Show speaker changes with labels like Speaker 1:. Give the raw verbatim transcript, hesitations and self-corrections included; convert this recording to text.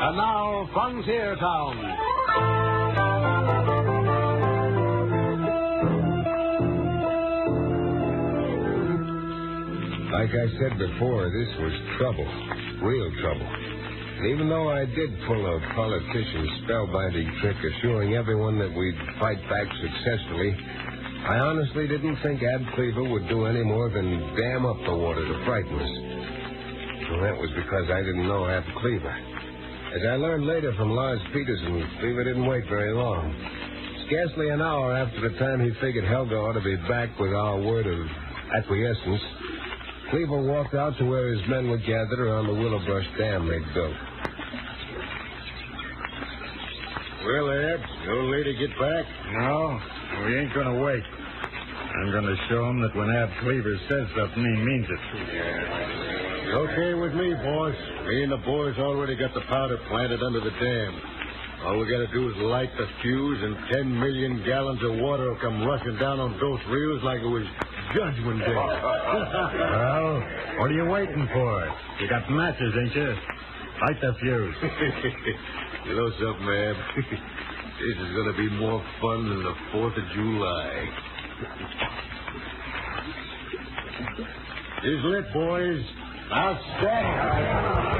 Speaker 1: And now, Frontier Town.
Speaker 2: Like I said before, this was trouble. Real trouble. And even though I did pull a politician's spellbinding trick assuring everyone that we'd fight back successfully, I honestly didn't think Ab Cleaver would do any more than dam up the water to frighten us. Well, that was because I didn't know Ab Cleaver. As I learned later from Lars Peterson, Cleaver didn't wait very long. Scarcely an hour after the time he figured Helga ought to be back with our word of acquiescence, Cleaver walked out to where his men were gathered around the willow brush dam they'd built.
Speaker 3: Well, Ab, no lady get back?
Speaker 4: No, we ain't going to wait. I'm going to show him that when Ab Cleaver says something, he means it.
Speaker 3: Okay with me, boss. Me and the boys already got the powder planted under the dam. All we got to do is light the fuse, and ten million gallons of water will come rushing down on Dos Rios like it was Judgment Day.
Speaker 4: Well, what are you waiting for? You got matches, ain't you? Light the fuse.
Speaker 3: You know something, man? This is going to be more fun than the fourth of July. It's lit, boys. Outstanding.